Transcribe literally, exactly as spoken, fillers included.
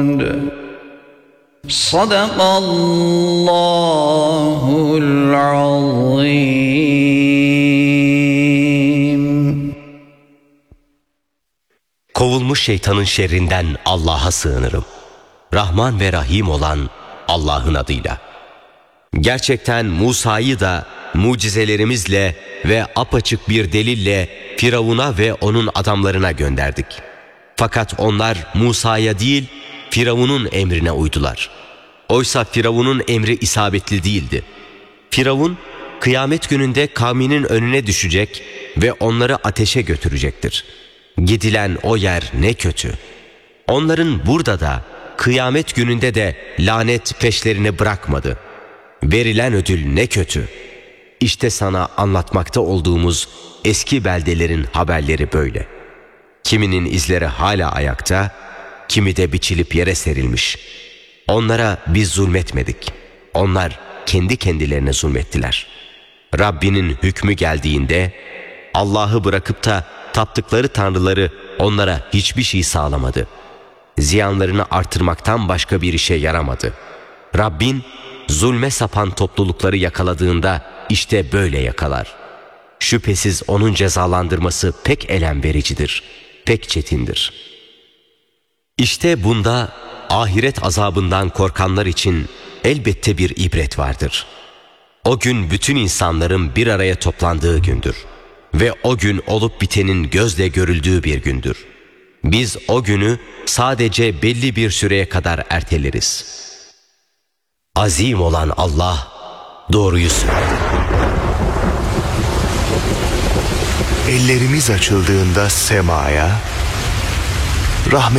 Sadakallahul azim. Kovulmuş şeytanın şerrinden Allah'a sığınırım. Rahman ve Rahim olan Allah'ın adıyla. Gerçekten Musa'yı da mucizelerimizle ve apaçık bir delille Firavun'a ve onun adamlarına gönderdik. Fakat onlar Musa'ya değil, Firavun'un emrine uydular. Oysa Firavun'un emri isabetli değildi. Firavun, kıyamet gününde kavminin önüne düşecek ve onları ateşe götürecektir. Gidilen o yer ne kötü. Onların burada da, kıyamet gününde de lanet peşlerini bırakmadı. Verilen ödül ne kötü. İşte sana anlatmakta olduğumuz eski beldelerin haberleri böyle. Kiminin izleri hala ayakta, kimi de biçilip yere serilmiş. Onlara biz zulmetmedik. Onlar kendi kendilerine zulmettiler. Rabbinin hükmü geldiğinde Allah'ı bırakıp da taptıkları tanrıları onlara hiçbir şey sağlamadı. Ziyanlarını artırmaktan başka bir işe yaramadı. Rabbin zulme sapan toplulukları yakaladığında işte böyle yakalar. Şüphesiz onun cezalandırması pek elem vericidir, pek çetindir. İşte bunda ahiret azabından korkanlar için elbette bir ibret vardır. O gün bütün insanların bir araya toplandığı gündür. Ve o gün olup bitenin gözle görüldüğü bir gündür. Biz o günü sadece belli bir süreye kadar erteleriz. Azim olan Allah doğruyu söyler. Ellerimiz açıldığında semaya, rahmet